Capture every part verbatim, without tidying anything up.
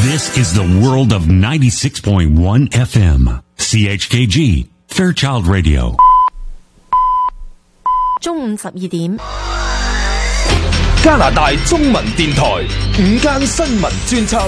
This is the world of ninety-six point one F M. C H K G, Fairchild Radio. 中午十二點， 加拿大中文電台午間新聞專輯。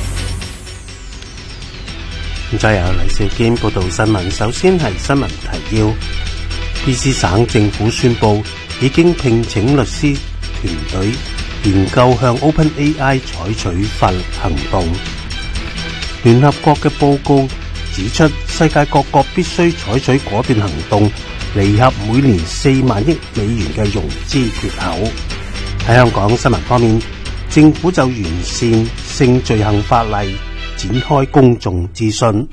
咁再由黎少堅報道新聞。首先係新聞提要。B C 省政府宣布已經聘請律師團隊研究向 OpenAI 採取法律行動。聯合國嘅報告指出，世界各國必須採取果斷行動，彌合每年四萬億美元嘅融資缺口。喺香港新聞方面，政府就完善性罪行法例展開公眾諮詢。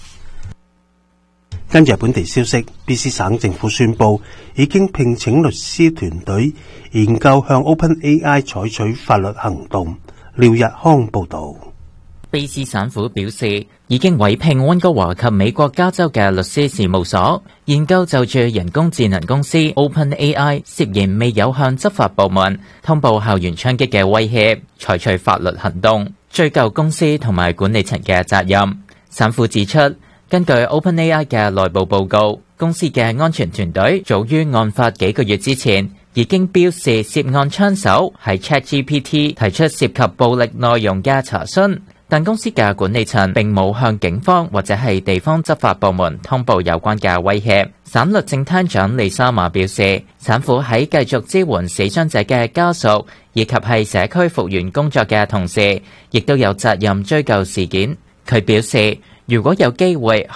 跟住本地消息 ，B C 省政府宣布已經聘請律師團隊研究向 OpenAI 採取法律行動。廖日康報導。 B C 省府表示，已經委聘溫哥華及美國加州嘅律師事務所，研究就住人工智能公司 OpenAI 涉嫌未有向執法部門通報校園槍擊嘅威脅，採取法律行動，追究公司同埋管理層嘅責任。省府指出，根據 OpenAI 嘅內部報告，公司嘅安全團隊早於案發幾個月之前，已經標示涉案槍手喺 ChatGPT 提出涉及暴力內容嘅查詢。但公司嘅管理層並冇向警方或者係地方執法部門通報有關嘅威脅。省律政廳長李沙馬表示，省府喺繼續支援死傷者嘅家屬以及係社區復原工作嘅同時，亦都有責任追究事件。佢表示，如果有機會